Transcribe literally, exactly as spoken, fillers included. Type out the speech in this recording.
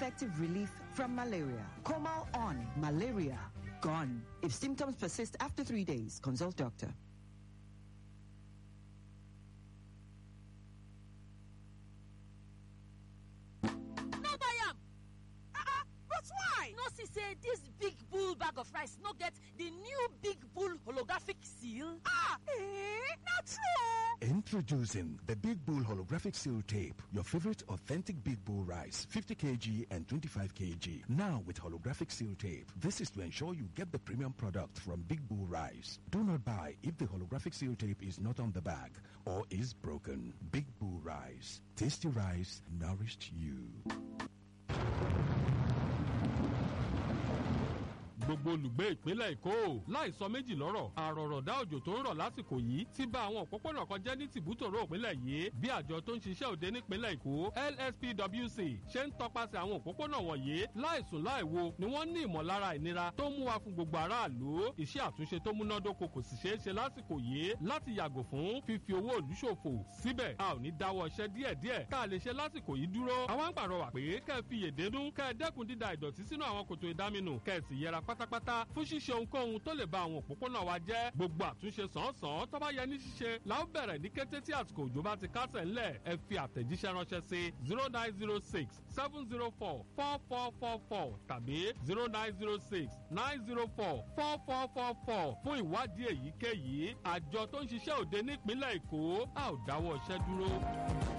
effective relief from malaria. Comal on, malaria gone. If symptoms persist after three days, consult doctor. Say this big bull bag of rice no get the new big bull holographic seal? Ah, eh? Not true. Introducing the Big Bull holographic seal tape, your favorite authentic Big Bull rice, fifty kilograms and twenty-five kilograms. Now with holographic seal tape. This is to ensure you get the premium product from Big Bull rice. Do not buy if the holographic seal tape is not on the bag or is broken. Big Bull rice. Tasty rice nourished you. gbogbo olùgbé ìpínlẹ̀ Èkó láì sọ méjì lọ́rọ̀ àrọ̀rọ̀dá òjò tó ń rọ̀ lásìkò yìí ti bà àwọn òpópónà kan jẹ́ ní tìbútòrò ìpínlẹ̀ yìí bí àjọ tó ń ṣiṣẹ́ òde nípínlẹ̀ Èkó L S P W C ṣe ń tọpasẹ̀ àwọn òpópónà wọ̀nyí láìsùn láìwo ni wọ́n ní ìmọ̀lára ìnira tó mú wa fún gbogbo aráàlú iṣẹ́ àtúnṣe tó múnádóko kò sì ṣeé ṣe lásìkò yìí láti yàgò fún fífi owó ìlú ṣòfò síbẹ̀ a ò ní dáwọ́ iṣẹ́ díẹ̀díẹ̀ tá a lè ṣe lásìkò yìí dúró àwọn ń pàrọwà pé kẹ́ ẹ fi yèdénú kẹ́ ẹ dẹ́kun dídà ìdọ̀tí sínú àwọn kòtò ìdáminù kẹ́ ẹ sì yẹra pátápátá fún ṣíṣe ohunkóhun tó lè ba àwọn òpópónà wa jẹ́ gbogbo àtúnṣe sàn-án tó bá yẹ ní ṣíṣe la ó bẹ̀rẹ̀ ní kété tí àsìkò òjò bá ti kásẹ̀ ńlẹ̀ ẹ fi àtẹ̀jíṣẹ́ ránṣẹ́ sí zero nine zero six seven zero four four four four four tàbí zero nine zero six nine zero four four four four four fún ìwádìí èyíkéyìí àjọ tó ń ṣiṣẹ́ òde nípínlẹ̀ Èkó a ò dáwọ́ iṣẹ́ dúró.